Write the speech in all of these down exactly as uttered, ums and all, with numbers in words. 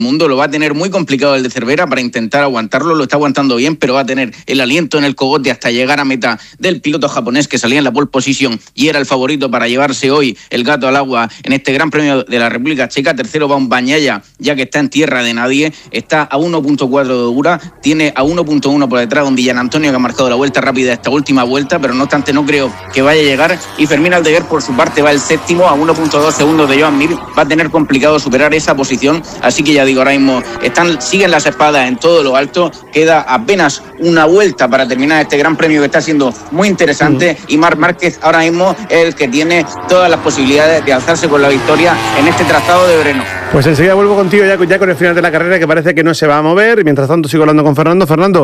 mundo, lo va a tener muy complicado el de Cervera para intentar aguantarlo, lo está aguantando bien, pero va a tener el aliento en el cogote hasta llegar a meta del piloto japonés que salía en la pole position y era el favorito para llevarse hoy el gato al agua en este Gran Premio de la República Checa. Tercero va un Bagnaia, ya que está en tierra de nadie, está a uno punto cuatro de Ogura, tiene a uno punto uno por detrás un Dillan Antonio que ha marcado la vuelta rápida esta última vuelta, pero no obstante no creo que vaya a llegar, y Fermín Aldeguer por su parte va el séptimo a uno punto dos segundos de Joan Mir, va a tener complicado superar esa posición, así que ya digo, ahora mismo están, siguen las espadas en todo lo alto, queda apenas una vuelta para terminar este Gran Premio que está siendo muy interesante, mm. y Marc Márquez ahora mismo es el que tiene todas las posibilidades de alzarse con la victoria en este trazado de Breno. Pues enseguida vuelvo contigo ya, ya con el final de la carrera, que parece que no se va a mover, y mientras tanto sigo hablando con Fernando. Fernando,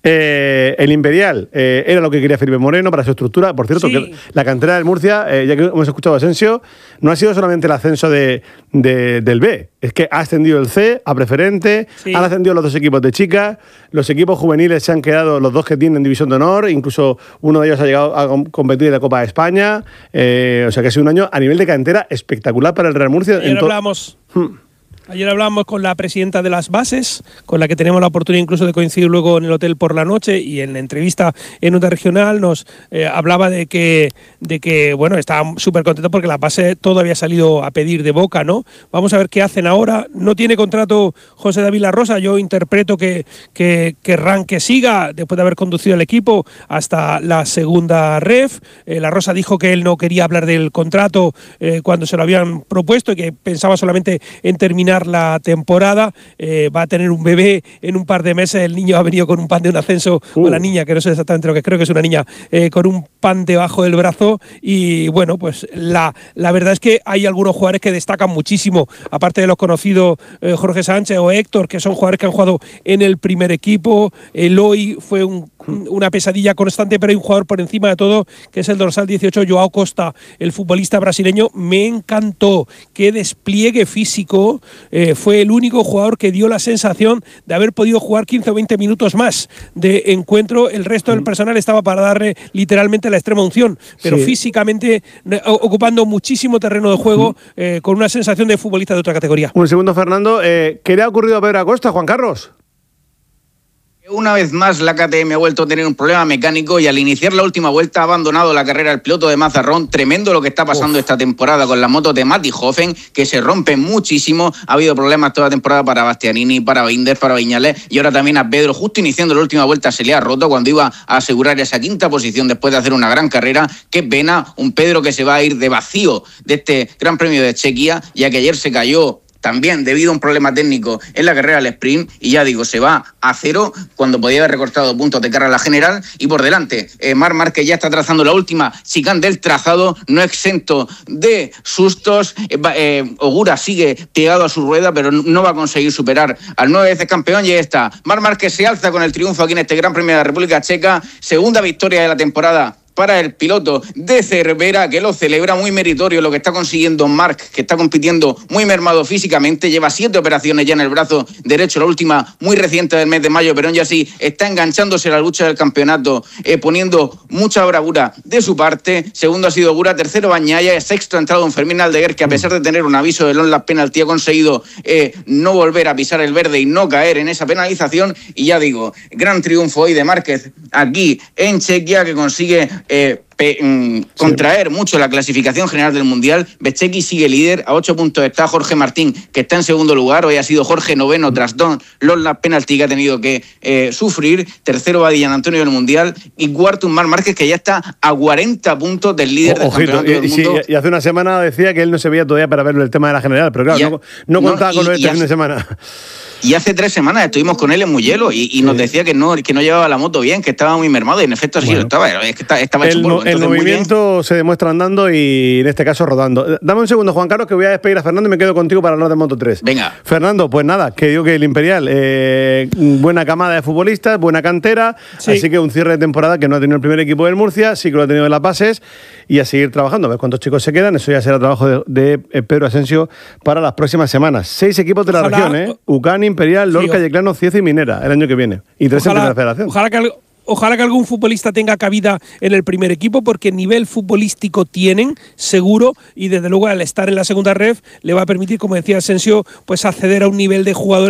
eh, el Imperial eh, era lo que quería Felipe Moreno para su estructura. Por cierto, sí. que la cantera del Murcia, eh, ya que hemos escuchado a Asensio, no ha sido solamente el ascenso de, de, del B, es que ha ascendido el C a preferente, sí. han ascendido los dos equipos de chicas, los equipos juveniles se han quedado, los dos que tienen división de honor, incluso uno de ellos ha llegado a competir en la Copa de España, eh, o sea que ha sido un año a nivel de cantera espectacular para el Real Murcia. Ayer hablamos... Hmm. Ayer hablamos con la presidenta de las bases, con la que tenemos la oportunidad incluso de coincidir luego en el hotel por la noche, y en la entrevista en Onda Regional nos eh, hablaba de que, de que bueno, estaba súper contento porque la base todo había salido a pedir de boca, ¿no? Vamos a ver qué hacen ahora. No tiene contrato José David La Rosa, yo interpreto que, que querrán que siga después de haber conducido el equipo hasta la segunda ref. Eh, La Rosa dijo que él no quería hablar del contrato eh, cuando se lo habían propuesto y que pensaba solamente en terminar la temporada. Eh, va a tener un bebé en un par de meses, el niño ha venido con un pan de un ascenso, uh. o la niña, que no sé exactamente lo que creo que es una niña, eh, con un pan debajo del brazo, y bueno, pues la, la verdad es que hay algunos jugadores que destacan muchísimo, aparte de los conocidos eh, Jorge Sánchez o Héctor, que son jugadores que han jugado en el primer equipo. Eloy fue un, una pesadilla constante, pero hay un jugador por encima de todo, que es el dorsal dieciocho, Joao Costa, el futbolista brasileño. Me encantó, qué despliegue físico. Eh, fue el único jugador que dio la sensación de haber podido jugar quince o veinte minutos más de encuentro. El resto del personal estaba para darle literalmente la extrema unción, pero sí. físicamente eh, ocupando muchísimo terreno de juego, eh, con una sensación de futbolista de otra categoría. Un segundo, Fernando. Eh, ¿Qué le ha ocurrido a Pedro Acosta, Juan Carlos? Una vez más la K T M ha vuelto a tener un problema mecánico y al iniciar la última vuelta ha abandonado la carrera el piloto de Mazarrón. Tremendo lo que está pasando Uf. esta temporada con la moto de Mattighofen, que se rompe muchísimo. Ha habido problemas toda la temporada para Bastianini, para Binder, para Viñales, y ahora también a Pedro. Justo iniciando la última vuelta se le ha roto cuando iba a asegurar esa quinta posición después de hacer una gran carrera. Qué pena, un Pedro que se va a ir de vacío de este Gran Premio de Chequia, ya que ayer se cayó también debido a un problema técnico en la carrera del sprint, y ya digo, se va a cero cuando podía haber recortado puntos de cara a la general. Y por delante, eh, Marc Márquez ya está trazando la última chicane del trazado, no exento de sustos. eh, eh, Ogura sigue pegado a su rueda, pero no va a conseguir superar al nueve veces campeón, y ahí está, Marc Márquez se alza con el triunfo aquí en este Gran Premio de la República Checa, segunda victoria de la temporada para el piloto de Cervera, que lo celebra. Muy meritorio lo que está consiguiendo Marc, que está compitiendo muy mermado físicamente, lleva siete operaciones ya en el brazo derecho, la última muy reciente del mes de mayo, pero ya sí está enganchándose a la lucha del campeonato, eh, poniendo mucha bravura de su parte. Segundo ha sido Ogura, tercero Bagnaia, sexto ha entrado un Fermín Aldeguer, que a pesar de tener un aviso de long lap penalty ha conseguido eh, no volver a pisar el verde y no caer en esa penalización. Y ya digo, gran triunfo hoy de Márquez aquí en Chequia, que consigue Eh, pe, mm, contraer sí. mucho la clasificación general del Mundial. Bezzecchi sigue líder, a ocho puntos está Jorge Martín, que está en segundo lugar. Hoy ha sido Jorge noveno tras dos los la penalti que ha tenido que eh, sufrir. Tercero va Dillan Antonio del Mundial, y cuarto un Marc Márquez, que ya está a cuarenta puntos del líder oh, del ojito, campeonato del y, mundo. Sí, y hace una semana decía que él no se veía todavía para ver el tema de la general, pero claro, ya, no, no contaba no, con lo de este fin de semana. Y hace tres semanas estuvimos con él en Mugello y, y sí. nos decía que no, que no llevaba la moto bien, que estaba muy mermado, y en efecto así bueno, lo estaba, es que estaba, estaba hecho el, polvo. El movimiento se demuestra andando y en este caso rodando. Dame un segundo, Juan Carlos, que voy a despedir a Fernando y me quedo contigo para hablar de Moto tres. Venga. Fernando, pues nada, que digo que el Imperial, eh, buena camada de futbolistas, buena cantera, sí. así que un cierre de temporada que no ha tenido el primer equipo del Murcia, sí que lo ha tenido en las bases, y a seguir trabajando, a ver cuántos chicos se quedan. Eso ya será trabajo de, de Pedro Asensio para las próximas semanas. Seis equipos de la ojalá, región, ¿eh? Ucán, Imperial, Lorca, sí, Yeclano, Cieza y Minera el año que viene. Y tres ojalá, en la federación. Ojalá que, ojalá que algún futbolista tenga cabida en el primer equipo, porque nivel futbolístico tienen, seguro, y desde luego al estar en la segunda ref le va a permitir, como decía Asensio, pues acceder a un nivel de jugador